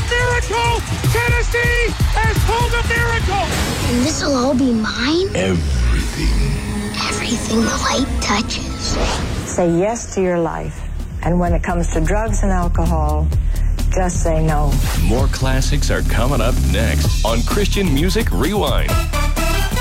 Miracle! Tennessee has pulled a miracle! And this'll all be mine? Everything. Everything the light touches. Say yes to your life. And when it comes to drugs and alcohol, just say no. More classics are coming up next on Christian Music Rewind.